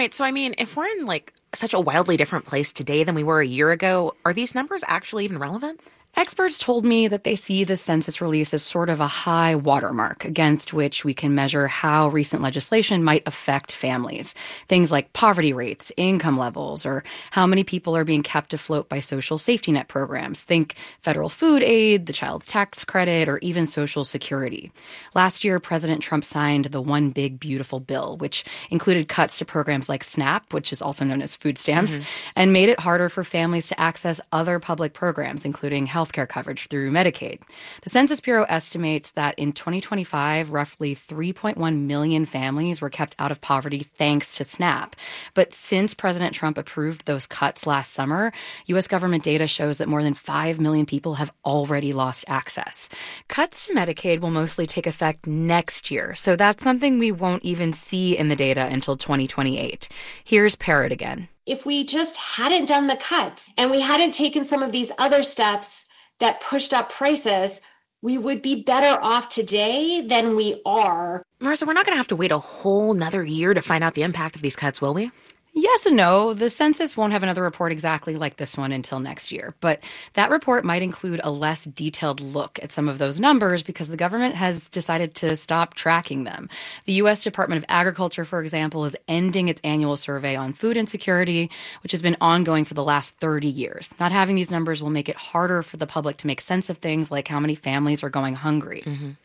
Right. So, I mean, if we're in like such a wildly different place today than we were a year ago, are these numbers actually even relevant? Experts told me that they see the census release as sort of a high watermark against which we can measure how recent legislation might affect families. Things like poverty rates, income levels, or how many people are being kept afloat by social safety net programs. Think federal food aid, the child's tax credit, or even Social Security. Last year, President Trump signed the One Big Beautiful Bill, which included cuts to programs like SNAP, which is also known as food stamps, and made it harder for families to access other public programs, including healthcare coverage through Medicaid. The Census Bureau estimates that in 2025, roughly 3.1 million families were kept out of poverty thanks to SNAP. But since President Trump approved those cuts last summer, U.S. government data shows that more than 5 million people have already lost access. Cuts to Medicaid will mostly take effect next year, so that's something we won't even see in the data until 2028. Here's Parrott again. If we just hadn't done the cuts and we hadn't taken some of these other steps that pushed up prices, we would be better off today than we are. Marissa, we're not going to have to wait a whole nother year to find out the impact of these cuts, will we? Yes and no. The census won't have another report exactly like this one until next year, but that report might include a less detailed look at some of those numbers because the government has decided to stop tracking them. The U.S. Department of Agriculture, for example, is ending its annual survey on food insecurity, which has been ongoing for the last 30 years. Not having these numbers will make it harder for the public to make sense of things like how many families are going hungry.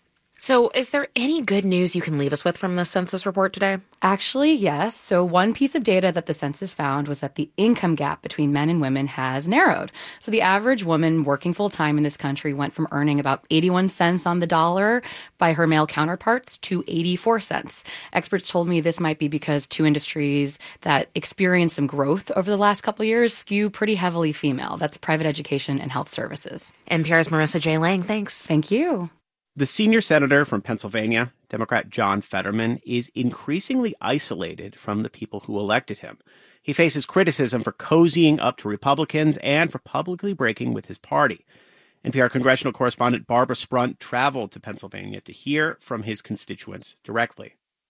So is there any good news you can leave us with from this census report today? Actually, yes. So one piece of data that the census found was that the income gap between men and women has narrowed. So the average woman working full-time in this country went from earning about 81 cents on the dollar by her male counterparts to 84 cents. Experts told me this might be because two industries that experienced some growth over the last couple of years skew pretty heavily female. That's private education and health services. NPR's Marissa J. Lang, thanks. Thank you. The senior senator from Pennsylvania, Democrat John Fetterman, is increasingly isolated from the people who elected him. He faces criticism for cozying up to Republicans and for publicly breaking with his party. NPR congressional correspondent Barbara Sprunt traveled to Pennsylvania to hear from his constituents directly.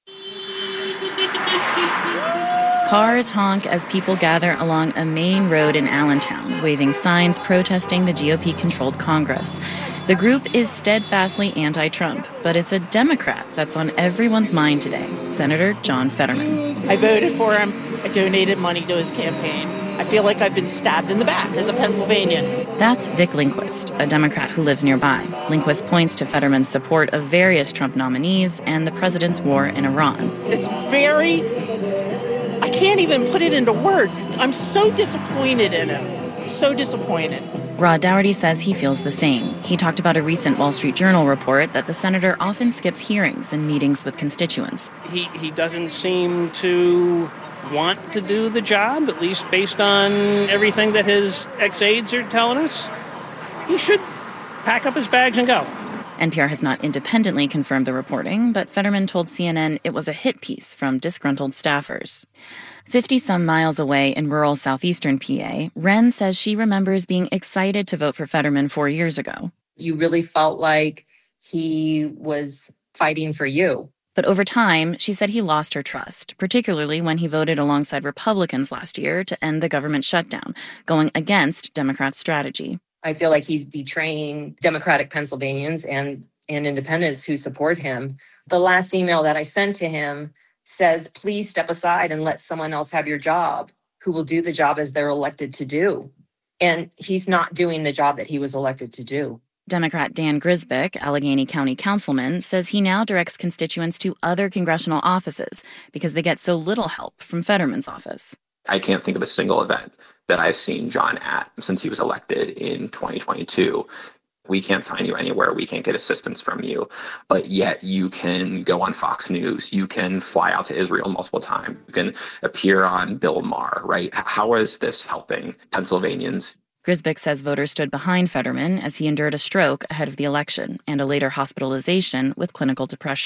Cars honk as people gather along a main road in Allentown, waving signs protesting the GOP-controlled Congress. The group is steadfastly anti-Trump, but it's a Democrat that's on everyone's mind today, Senator John Fetterman. I voted for him. I donated money to his campaign. I feel like I've been stabbed in the back as a Pennsylvanian. That's Vic Lindquist, a Democrat who lives nearby. Lindquist points to Fetterman's support of various Trump nominees and the president's war in Iran. It's very... I can't even put it into words. I'm so disappointed in him. So disappointed. Rod Dougherty says he feels the same. He talked about a recent Wall Street Journal report that the senator often skips hearings and meetings with constituents. He doesn't seem to want to do the job, at least based on everything that his ex-aides are telling us. He should pack up his bags and go. NPR has not independently confirmed the reporting, but Fetterman told CNN it was a hit piece from disgruntled staffers. 50-some miles away in rural southeastern PA, Wren says she remembers being excited to vote for Fetterman 4 years ago. You really felt like he was fighting for you. But over time, she said he lost her trust, particularly when he voted alongside Republicans last year to end the government shutdown, going against Democrats' strategy. I feel like he's betraying Democratic Pennsylvanians and independents who support him. The last email that I sent to him says, please step aside and let someone else have your job who will do the job as they're elected to do. And he's not doing the job that he was elected to do. Democrat Dan Grisbick, Allegheny County councilman, says he now directs constituents to other congressional offices because they get so little help from Fetterman's office. I can't think of a single event that I've seen John at since he was elected in 2022. We can't find you anywhere. We can't get assistance from you. But yet you can go on Fox News. You can fly out to Israel multiple times. You can appear on Bill Maher, right? How is this helping Pennsylvanians? Grisbick says voters stood behind Fetterman as he endured a stroke ahead of the election and a later hospitalization with clinical depression.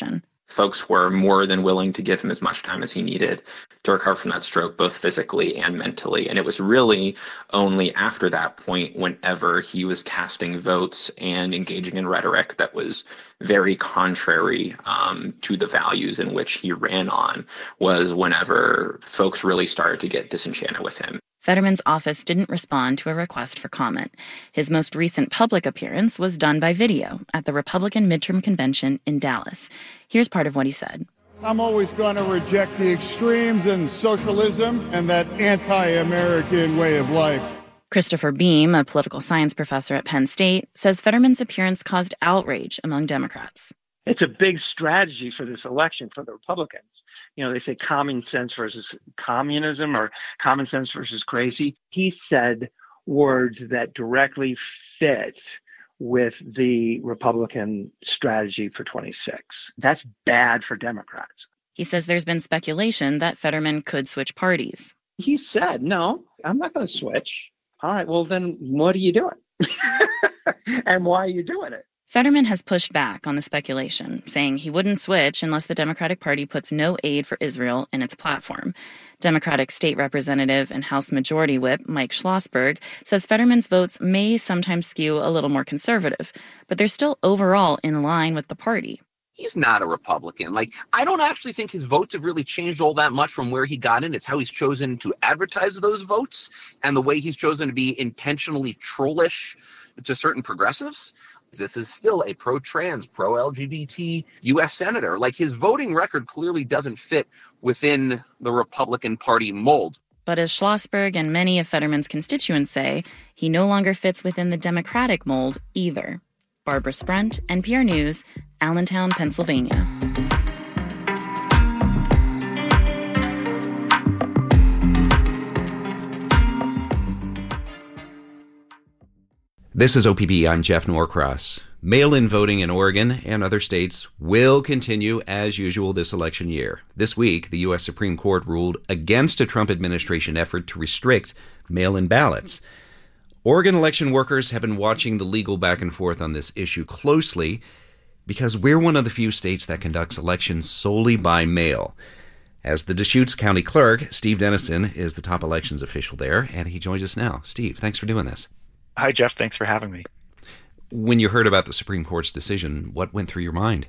Folks were more than willing to give him as much time as he needed to recover from that stroke, both physically and mentally. And it was really only after that point, whenever he was casting votes and engaging in rhetoric that was very contrary to the values in which he ran on, was whenever folks really started to get disenchanted with him. Fetterman's office didn't respond to a request for comment. His most recent public appearance was done by video at the Republican midterm convention in Dallas. Here's part of what he said. I'm always going to reject the extremes and socialism and that anti-American way of life. Christopher Beam, a political science professor at Penn State, says Fetterman's appearance caused outrage among Democrats. It's a big strategy for this election for the Republicans. You know, they say common sense versus communism or common sense versus crazy. He said words that directly fit with the Republican strategy for 26. That's bad for Democrats. He says there's been speculation that Fetterman could switch parties. He said, no, I'm not going to switch. All right, well, then what are you doing? And why are you doing it? Fetterman has pushed back on the speculation, saying he wouldn't switch unless the Democratic Party puts no aid for Israel in its platform. Democratic State Representative and House Majority Whip Mike Schlossberg says Fetterman's votes may sometimes skew a little more conservative, but they're still overall in line with the party. He's not a Republican. I don't actually think his votes have really changed all that much from where he got in. It's how he's chosen to advertise those votes and the way he's chosen to be intentionally trollish to certain progressives. This is still a pro-trans, pro-LGBT U.S. senator. His voting record clearly doesn't fit within the Republican Party mold. But as Schlossberg and many of Fetterman's constituents say, he no longer fits within the Democratic mold either. Barbara Sprent, NPR News, Allentown, Pennsylvania. This is OPB. I'm Jeff Norcross. Mail-in voting in Oregon and other states will continue as usual this election year. This week, the U.S. Supreme Court ruled against a Trump administration effort to restrict mail-in ballots. Oregon election workers have been watching the legal back and forth on this issue closely because we're one of the few states that conducts elections solely by mail. As the Deschutes County Clerk, Steve Dennison is the top elections official there, and he joins us now. Steve, thanks for doing this. Hi, Jeff. Thanks for having me. When you heard about the Supreme Court's decision, what went through your mind?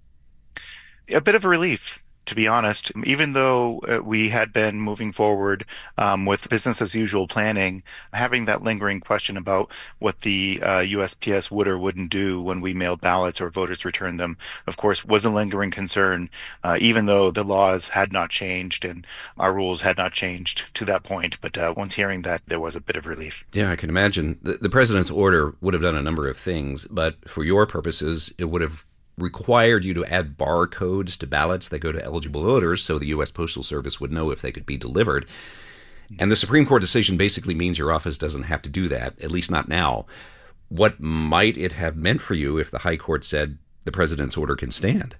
A bit of a relief, to be honest. Even though we had been moving forward with business as usual planning, having that lingering question about what the USPS would or wouldn't do when we mailed ballots or voters returned them, of course, was a lingering concern, even though the laws had not changed and our rules had not changed to that point. But once hearing that, there was a bit of relief. Yeah, I can imagine. The president's order would have done a number of things, but for your purposes, it would have required you to add barcodes to ballots that go to eligible voters so the U.S. Postal Service would know if they could be delivered. And the Supreme Court decision basically means your office doesn't have to do that, at least not now. What might it have meant for you if the High Court said the president's order can stand?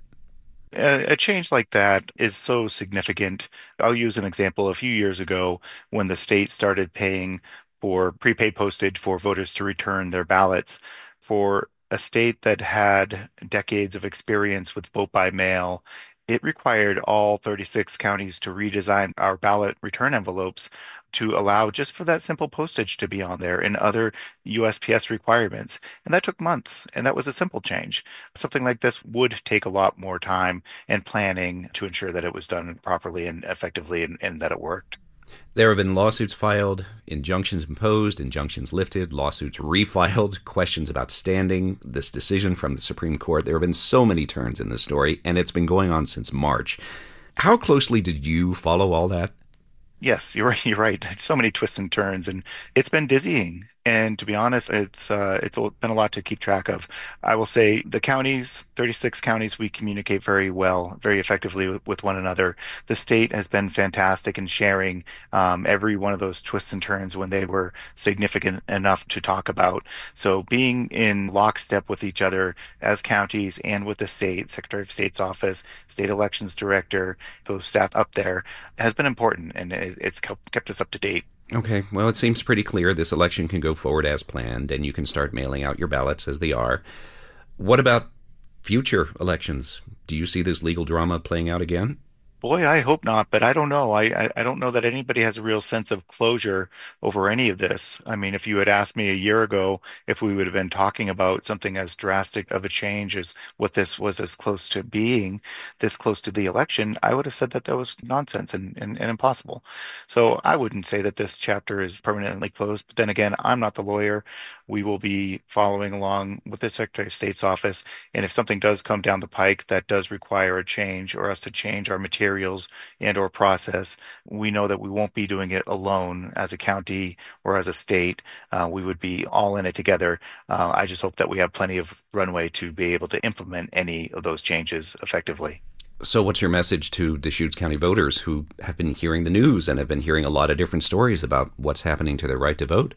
A change like that is so significant. I'll use an example. A few years ago, when the state started paying for prepaid postage for voters to return their ballots, for a state that had decades of experience with vote by mail, it required all 36 counties to redesign our ballot return envelopes to allow just for that simple postage to be on there and other USPS requirements. And that took months, and that was a simple change. Something like this would take a lot more time and planning to ensure that it was done properly and effectively and that it worked. There have been lawsuits filed, injunctions imposed, injunctions lifted, lawsuits refiled, questions about standing, this decision from the Supreme Court. There have been so many turns in this story, and it's been going on since March. How closely did you follow all that? Yes, you're right. So many twists and turns, and it's been dizzying. And to be honest, it's been a lot to keep track of. I will say the counties, 36 counties, we communicate very well, very effectively with one another. The state has been fantastic in sharing every one of those twists and turns when they were significant enough to talk about. So being in lockstep with each other as counties and with the state, Secretary of State's office, State Elections Director, those staff up there has been important, and it's kept us up to date. Okay, well, it seems pretty clear this election can go forward as planned, and you can start mailing out your ballots as they are. What about future elections? Do you see this legal drama playing out again? Boy, I hope not, but I don't know. I don't know that anybody has a real sense of closure over any of this. I mean, if you had asked me a year ago if we would have been talking about something as drastic of a change as what this was, as close to being this close to the election, I would have said that that was nonsense and impossible. So I wouldn't say that this chapter is permanently closed. But then again, I'm not the lawyer. We will be following along with the Secretary of State's office. And if something does come down the pike that does require a change or us to change our materials and or process, we know that we won't be doing it alone as a county or as a state. We would be all in it together. I just hope that we have plenty of runway to be able to implement any of those changes effectively. So what's your message to Deschutes County voters who have been hearing the news and have been hearing a lot of different stories about what's happening to their right to vote?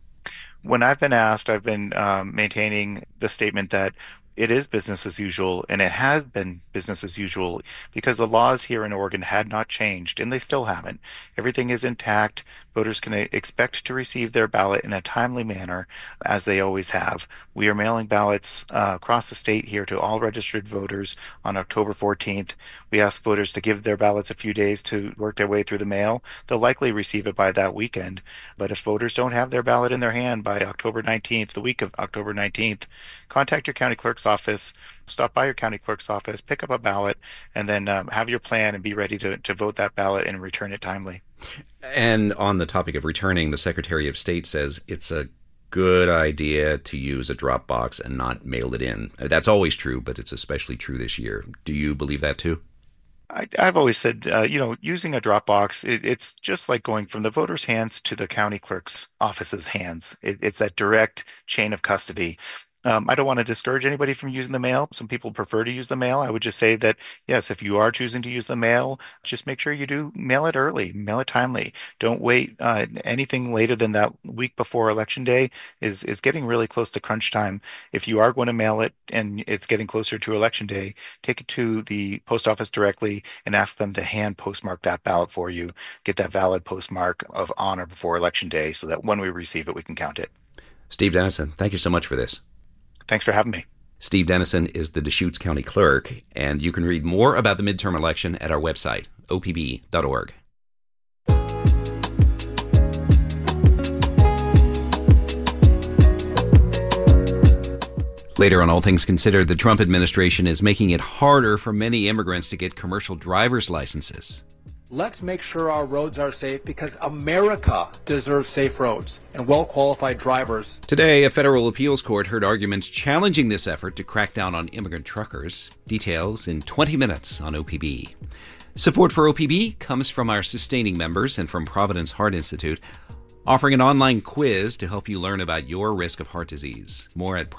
When I've been asked, I've been maintaining the statement that it is business as usual, and it has been business as usual because the laws here in Oregon had not changed, and they still haven't. Everything is intact. Voters can expect to receive their ballot in a timely manner, as they always have. We are mailing ballots across the state here to all registered voters on October 14th. We ask voters to give their ballots a few days to work their way through the mail. They'll likely receive it by that weekend. But if voters don't have their ballot in their hand by October 19th, the week of October 19th, contact your county clerk's office, stop by your county clerk's office, pick up a ballot, and then have your plan and be ready to vote that ballot and return it timely. And on the topic of returning, the Secretary of State says it's a good idea to use a drop box and not mail it in. That's always true, but it's especially true this year. Do you believe that too? I've always said, using a drop box, it's just like going from the voter's hands to the county clerk's office's hands. It's that direct chain of custody. I don't want to discourage anybody from using the mail. Some people prefer to use the mail. I would just say that, yes, if you are choosing to use the mail, just make sure you do mail it early, mail it timely. Don't wait. Anything later than that week before Election Day is getting really close to crunch time. If you are going to mail it and it's getting closer to Election Day, take it to the post office directly and ask them to hand postmark that ballot for you. Get that valid postmark of on or before Election Day so that when we receive it, we can count it. Steve Dennison, thank you so much for this. Thanks for having me. Steve Dennison is the Deschutes County Clerk, and you can read more about the midterm election at our website, opb.org. Later on All Things Considered, the Trump administration is making it harder for many immigrants to get commercial driver's licenses. Let's make sure our roads are safe because America deserves safe roads and well-qualified drivers. Today, a federal appeals court heard arguments challenging this effort to crack down on immigrant truckers. Details in 20 minutes on OPB. Support for OPB comes from our sustaining members and from Providence Heart Institute, offering an online quiz to help you learn about your risk of heart disease. More at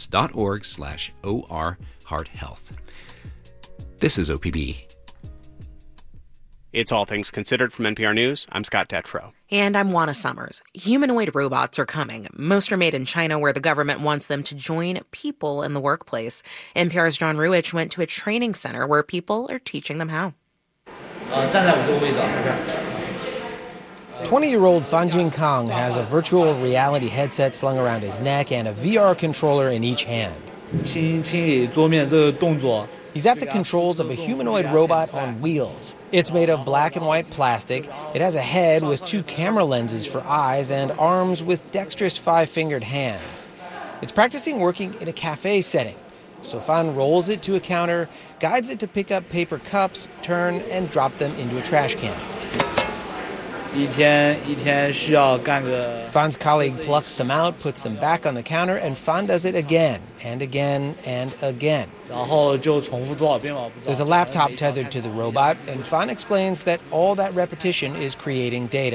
providence.org/OR-Heart-Health. This is OPB. It's All Things Considered from NPR News. I'm Scott Detrow. And I'm Juana Summers. Humanoid robots are coming. Most are made in China, where the government wants them to join people in the workplace. NPR's John Ruich went to a training center where people are teaching them how. 20-year-old Fan Jing Kang has a virtual reality headset slung around his neck and a VR controller in each hand. He's at the controls of a humanoid robot on wheels. It's made of black and white plastic. It has a head with 2 camera lenses for eyes and arms with dexterous 5-fingered hands. It's practicing working in a cafe setting. So Fan rolls it to a counter, guides it to pick up paper cups, turn, and drop them into a trash can. Fan's colleague plucks them out, puts them back on the counter, and Fan does it again and again and again. There's a laptop tethered to the robot, and Fan explains that all that repetition is creating data.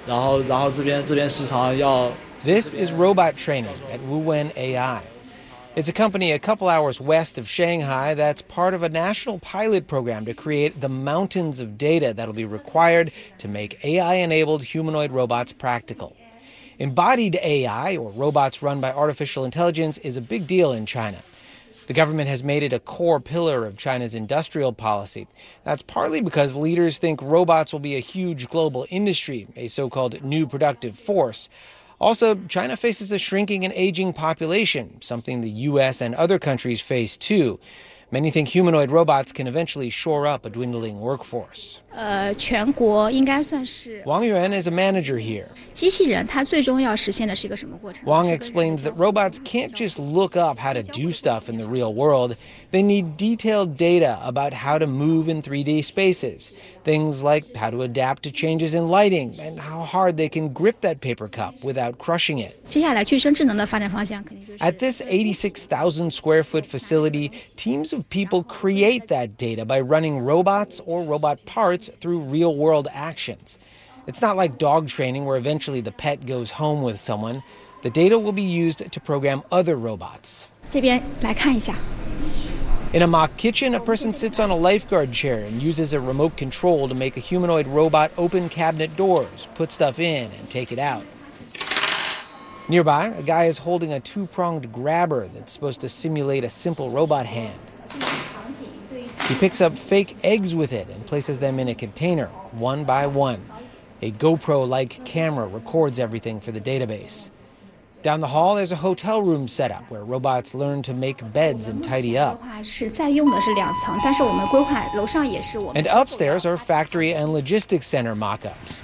This is robot training at Wuwen AI. It's a company a couple hours west of Shanghai that's part of a national pilot program to create the mountains of data that'll be required to make AI-enabled humanoid robots practical. Embodied AI, or robots run by artificial intelligence, is a big deal in China. The government has made it a core pillar of China's industrial policy. That's partly because leaders think robots will be a huge global industry, a so-called new productive force. Also, China faces a shrinking and aging population, something the U.S. and other countries face too. Many think humanoid robots can eventually shore up a dwindling workforce. 全国应该算是 Wang Yuan is a manager here. 机器人它最终要实现的是一个什么过程？ Wang explains that robots can't just look up how to do stuff in the real world. They need detailed data about how to move in 3D spaces. Things like how to adapt to changes in lighting and how hard they can grip that paper cup without crushing it. 接下来具身智能的发展方向肯定就是 At this 86,000 square foot facility, teams of people create that data by running robots or robot parts through real-world actions. It's not like dog training where eventually the pet goes home with someone. The data will be used to program other robots. 这边来看一下。 In a mock kitchen, a person sits on a lifeguard chair and uses a remote control to make a humanoid robot open cabinet doors, put stuff in, and take it out. Nearby, a guy is holding a two-pronged grabber that's supposed to simulate a simple robot hand. He picks up fake eggs with it and places them in a container, one by one. A GoPro-like camera records everything for the database. Down the hall, there's a hotel room setup where robots learn to make beds and tidy up. 是在用的是2层，但是我们规划楼上也是我们。 And upstairs are factory and logistics center mock-ups.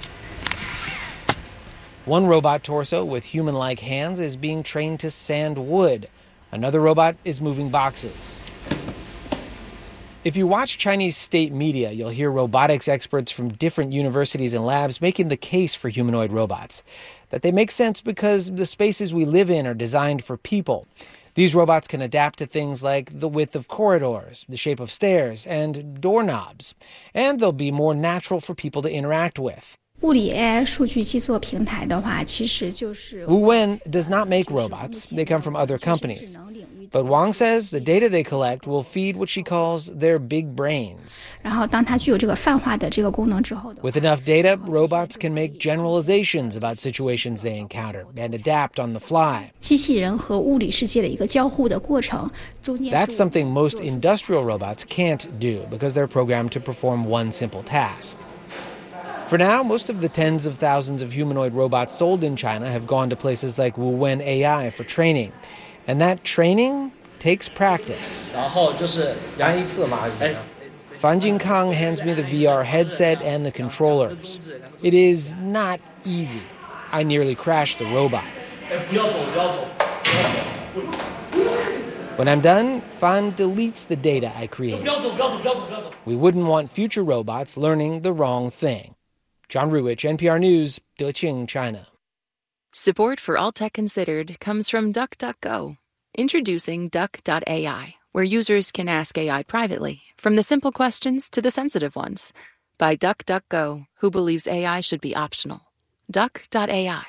One robot torso with human-like hands is being trained to sand wood. Another robot is moving boxes. If you watch Chinese state media, you'll hear robotics experts from different universities and labs making the case for humanoid robots. That they make sense because the spaces we live in are designed for people. These robots can adapt to things like the width of corridors, the shape of stairs, and doorknobs. And they'll be more natural for people to interact with. 物理 AI 数据基座平台的话，其实就是 Wu Wen does not make robots. They come from other companies. But Wang says the data they collect will feed what she calls their big brains. 然后当它具有这个泛化的这个功能之后的 With enough data, robots can make generalizations about situations they encounter and adapt on the fly. 机器人和物理世界的一个交互的过程，中间 That's something most industrial robots can't do because they're programmed to perform one simple task. For now, most of the tens of thousands of humanoid robots sold in China have gone to places like Wu Wen AI for training. And that training takes practice. Fan Jingkang hands me the VR headset and the controllers. It is not easy. I nearly crashed the robot. When I'm done, Fan deletes the data I created. We wouldn't want future robots learning the wrong thing. John Ruwich, NPR News, Deqing, China. Support for All Tech Considered comes from DuckDuckGo. Introducing Duck.ai, where users can ask AI privately, from the simple questions to the sensitive ones. By DuckDuckGo, who believes AI should be optional. Duck.ai.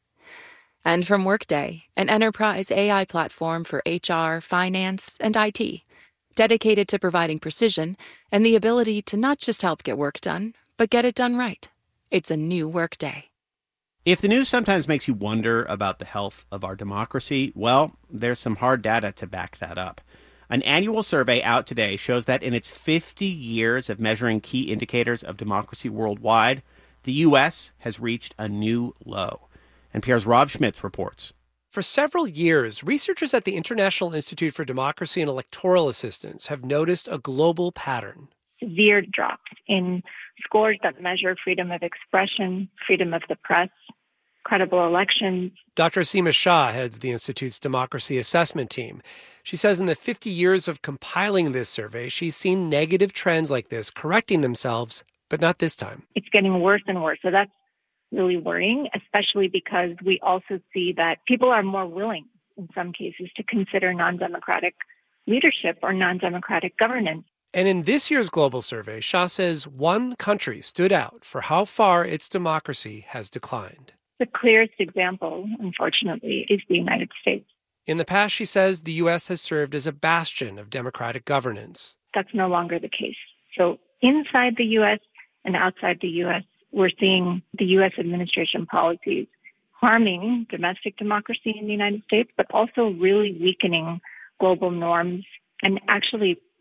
And from Workday, an enterprise AI platform for HR, finance, and IT, dedicated to providing precision and the ability to not just help get work done, but get it done right. It's a new Workday. If the news sometimes makes you wonder about the health of our democracy, well, there's some hard data to back that up. An annual survey out today shows that in its 50 years of measuring key indicators of democracy worldwide, the U.S. has reached a new low. NPR's Rob Schmitz reports. For several years, researchers at the International Institute for Democracy and Electoral Assistance have noticed a global pattern. Severe drops in scores that measure freedom of expression, freedom of the press, credible elections. Dr. Seema Shah heads the Institute's democracy assessment team. She says in the 50 years of compiling this survey, she's seen negative trends like this correcting themselves, but not this time. It's getting worse and worse. So that's really worrying, especially because we also see that people are more willing, in some cases, to consider non-democratic leadership or non-democratic governance. And in this year's global survey, Shah says one country stood out for how far its democracy has declined. The clearest example, unfortunately, is the United States. In the past, she says, the U.S. has served as a bastion of democratic governance. That's no longer the case. So inside the U.S. and outside the U.S., we're seeing the U.S. administration policies harming domestic democracy in the United States, but also really weakening global norms and actually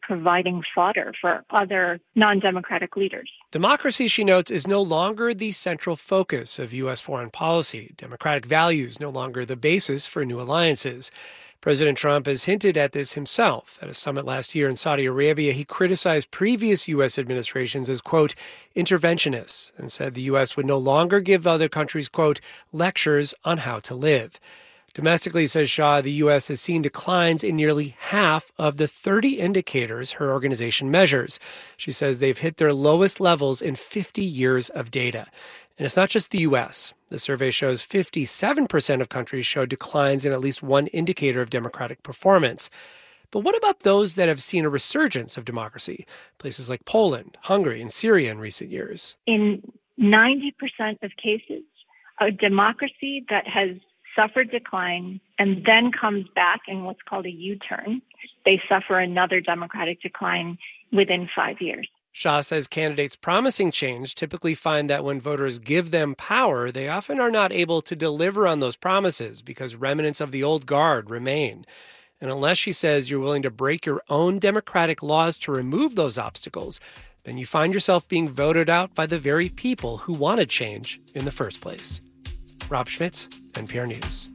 providing fodder for other non-democratic leaders. Democracy, she notes, is no longer the central focus of U.S. foreign policy. Democratic values no longer the basis for new alliances. President Trump has hinted at this himself. At a summit last year in Saudi Arabia, he criticized previous U.S. administrations as, quote, interventionists, and said the U.S. would no longer give other countries, quote, lectures on how to live. Domestically, says Shah, the U.S. has seen declines in nearly half of the 30 indicators her organization measures. She says they've hit their lowest levels in 50 years of data. And it's not just the U.S. The survey shows 57% of countries showed declines in at least one indicator of democratic performance. But what about those that have seen a resurgence of democracy? Places like Poland, Hungary, and Syria in recent years. In 90% of cases, a democracy that has suffered decline and then comes back in what's called a U-turn, they suffer another democratic decline within 5 years. Shah says candidates promising change typically find that when voters give them power, they often are not able to deliver on those promises because remnants of the old guard remain. And unless, she says, you're willing to break your own democratic laws to remove those obstacles, then you find yourself being voted out by the very people who wanted change in the first place. Rob Schmitz, NPR News.